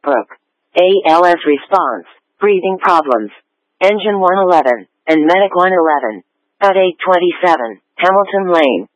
Brook. ALS response, breathing problems. Engine 111, and Medic 111. At 827, Hamilton Lane.